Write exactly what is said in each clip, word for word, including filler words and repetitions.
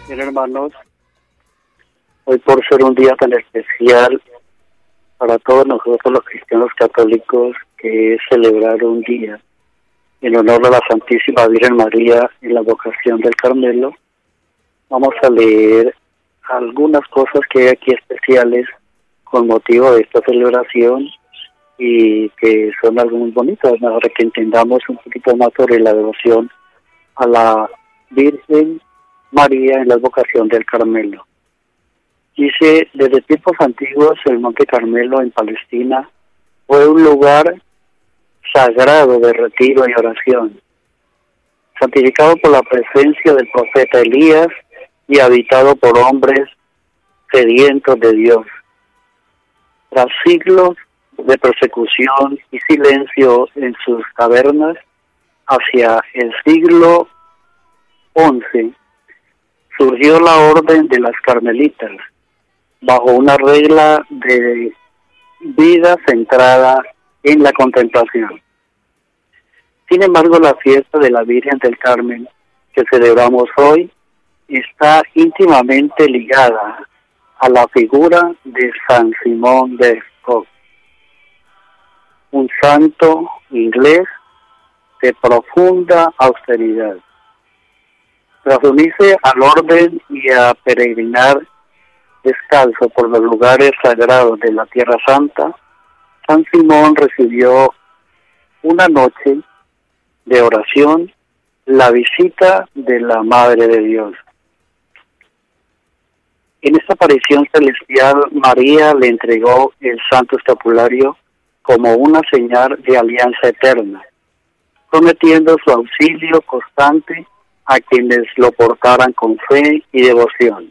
Bien, hermanos, hoy por ser un día tan especial para todos nosotros los cristianos católicos, que es celebrar un día en honor a la Santísima Virgen María en la vocación del Carmelo, vamos a leer algunas cosas que hay aquí especiales con motivo de esta celebración y que son algo muy bonitas, para que entendamos un poquito más sobre la devoción a la Virgen María en la vocación del Carmelo. Dice, desde tiempos antiguos el Monte Carmelo en Palestina fue un lugar sagrado de retiro y oración, santificado por la presencia del profeta Elías y habitado por hombres sedientos de Dios. Tras siglos de persecución y silencio en sus cavernas, hacia el siglo once surgió la orden de las carmelitas, bajo una regla de vida centrada en la contemplación. Sin embargo, la fiesta de la Virgen del Carmen, que celebramos hoy, está íntimamente ligada a la figura de San Simón de Stock, un santo inglés de profunda austeridad. Tras unirse al orden y a peregrinar descalzo por los lugares sagrados de la Tierra Santa, San Simón recibió una noche de oración la visita de la Madre de Dios. En esta aparición celestial, María le entregó el Santo Escapulario como una señal de alianza eterna, prometiendo su auxilio constante a quienes lo portaran con fe y devoción.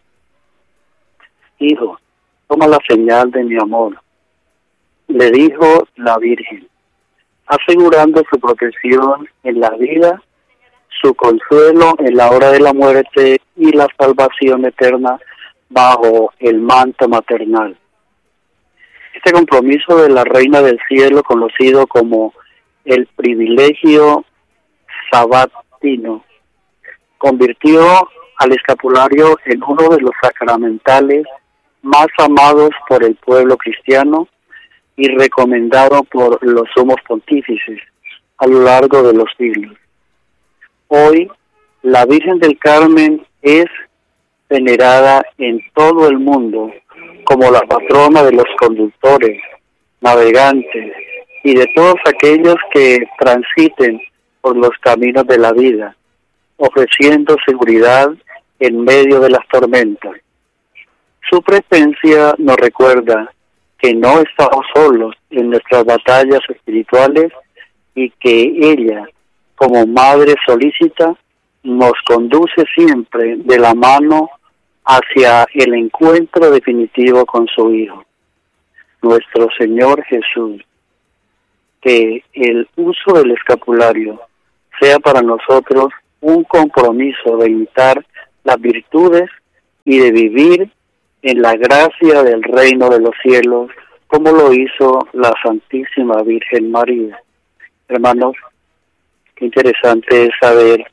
Hijo, toma la señal de mi amor, le dijo la Virgen, asegurando su protección en la vida, su consuelo en la hora de la muerte y la salvación eterna bajo el manto maternal. Este compromiso de la Reina del Cielo, conocido como el privilegio sabatino, convirtió al escapulario en uno de los sacramentales más amados por el pueblo cristiano y recomendado por los sumos pontífices a lo largo de los siglos. Hoy, la Virgen del Carmen es venerada en todo el mundo como la patrona de los conductores, navegantes y de todos aquellos que transiten por los caminos de la vida, ofreciendo seguridad en medio de las tormentas. Su presencia nos recuerda que no estamos solos en nuestras batallas espirituales y que ella, como Madre solícita, nos conduce siempre de la mano hacia el encuentro definitivo con su Hijo, nuestro Señor Jesús. Que el uso del escapulario sea para nosotros un compromiso de imitar las virtudes y de vivir en la gracia del reino de los cielos, como lo hizo la Santísima Virgen María. Hermanos, qué interesante es saber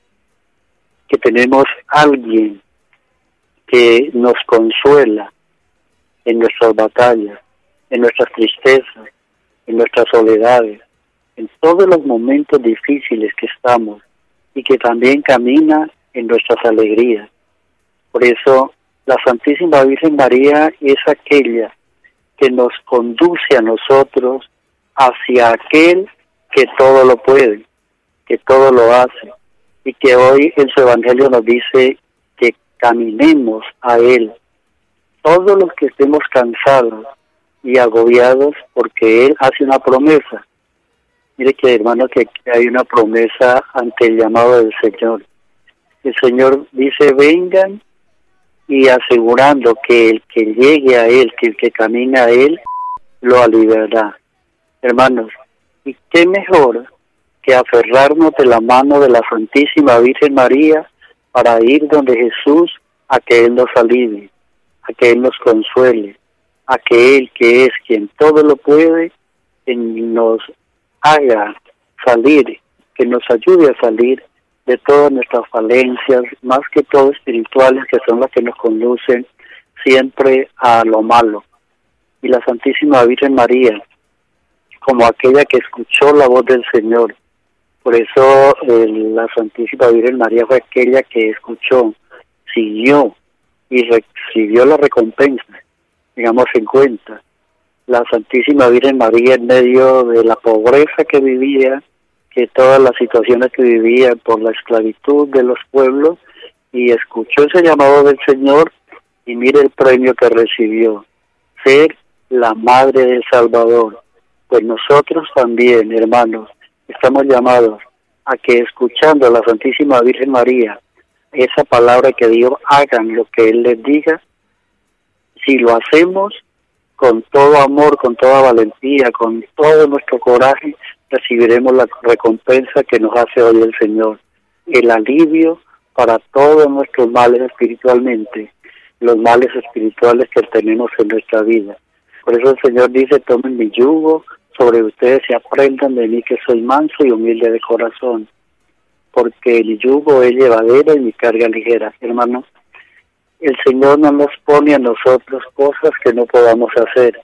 que tenemos alguien que nos consuela en nuestras batallas, en nuestras tristezas, en nuestras soledades, en todos los momentos difíciles que estamos, y que también camina en nuestras alegrías. Por eso, la Santísima Virgen María es aquella que nos conduce a nosotros hacia aquel que todo lo puede, que todo lo hace, y que hoy en su Evangelio nos dice que caminemos a Él, todos los que estemos cansados y agobiados, porque Él hace una promesa. Mire que, hermano, que hay una promesa ante el llamado del Señor. El Señor dice, vengan, y asegurando que el que llegue a Él, que el que camina a Él, lo aliviará. Hermanos, ¿y qué mejor que aferrarnos de la mano de la Santísima Virgen María para ir donde Jesús, a que Él nos alivie, a que Él nos consuele, a que Él, que es quien todo lo puede, nos haga salir, que nos ayude a salir de todas nuestras falencias, más que todo espirituales, que son las que nos conducen siempre a lo malo. Y la Santísima Virgen María, como aquella que escuchó la voz del Señor. Por eso eh, la Santísima Virgen María fue aquella que escuchó, siguió y recibió la recompensa. Digamos en cuenta, la Santísima Virgen María, en medio de la pobreza que vivía, que todas las situaciones que vivía por la esclavitud de los pueblos, y escuchó ese llamado del Señor, y mire el premio que recibió, ser la Madre del Salvador. Pues nosotros también, hermanos, estamos llamados a que, escuchando a la Santísima Virgen María, esa palabra que Dios, hagan lo que Él les diga. Si lo hacemos con todo amor, con toda valentía, con todo nuestro coraje, recibiremos la recompensa que nos hace hoy el Señor, el alivio para todos nuestros males espiritualmente, los males espirituales que tenemos en nuestra vida. Por eso el Señor dice: tomen mi yugo sobre ustedes y aprendan de mí, que soy manso y humilde de corazón, porque el yugo es llevadero y mi carga ligera. Hermanos, el Señor no nos pone a nosotros cosas que no podamos hacer.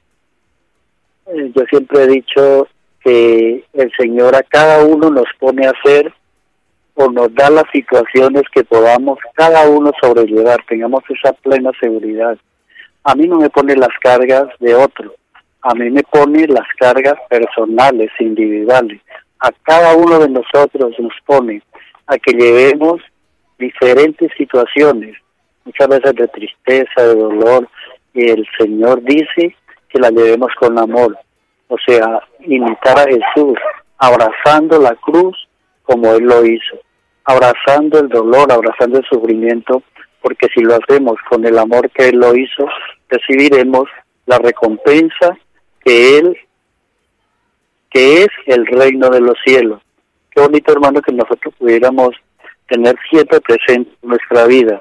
Eh, yo siempre he dicho que el Señor a cada uno nos pone a hacer, o nos da las situaciones que podamos cada uno sobrellevar, tengamos esa plena seguridad. A mí no me pone las cargas de otro, a mí me pone las cargas personales, individuales. A cada uno de nosotros nos pone a que llevemos diferentes situaciones, muchas veces de tristeza, de dolor, y el Señor dice que la llevemos con amor. O sea, imitar a Jesús, abrazando la cruz como Él lo hizo, abrazando el dolor, abrazando el sufrimiento, porque si lo hacemos con el amor que Él lo hizo, recibiremos la recompensa que Él, que es el reino de los cielos. Qué bonito, hermano, que nosotros pudiéramos tener siempre presente en nuestra vida,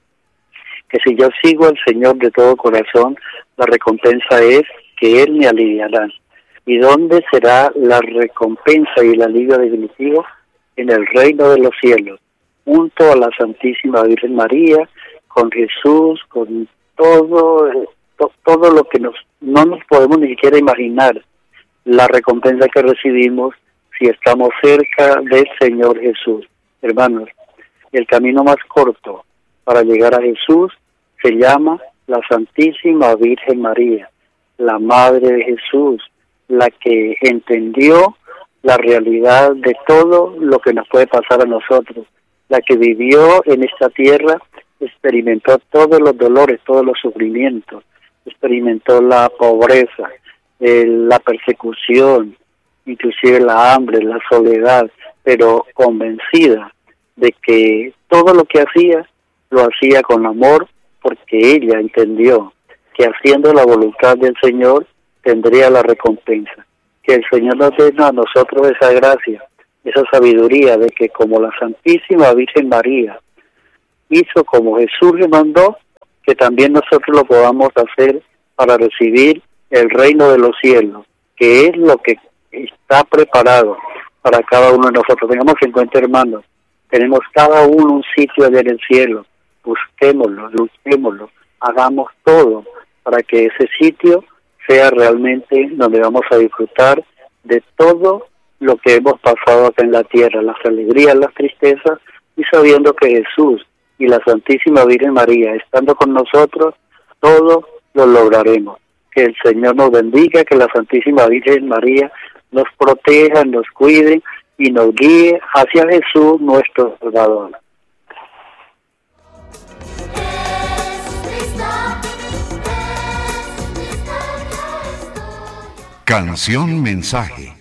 que si yo sigo al Señor de todo corazón, la recompensa es que Él me aliviará. ¿Y dónde será la recompensa y el alivio definitivo? En el reino de los cielos, junto a la Santísima Virgen María, con Jesús, con todo, to, todo lo que nos no nos podemos ni siquiera imaginar, la recompensa que recibimos si estamos cerca del Señor Jesús. Hermanos, el camino más corto para llegar a Jesús se llama la Santísima Virgen María, la Madre de Jesús, la que entendió la realidad de todo lo que nos puede pasar a nosotros, la que vivió en esta tierra, experimentó todos los dolores, todos los sufrimientos, experimentó la pobreza, eh, la persecución, inclusive la hambre, la soledad, pero convencida de que todo lo que hacía, lo hacía con amor, porque ella entendió que haciendo la voluntad del Señor tendría la recompensa. Que el Señor nos dé a nosotros esa gracia, esa sabiduría de que como la Santísima Virgen María hizo como Jesús le mandó, que también nosotros lo podamos hacer para recibir el reino de los cielos, que es lo que está preparado para cada uno de nosotros. Tengamos en cuenta, hermanos, tenemos cada uno un sitio allá en el cielo, busquémoslo, luchémoslo, hagamos todo para que ese sitio sea realmente donde vamos a disfrutar de todo lo que hemos pasado acá en la tierra, las alegrías, las tristezas, y sabiendo que Jesús y la Santísima Virgen María, estando con nosotros, todo lo lograremos. Que el Señor nos bendiga, que la Santísima Virgen María nos proteja, nos cuide y nos guíe hacia Jesús, nuestro Salvador. Canción Mensaje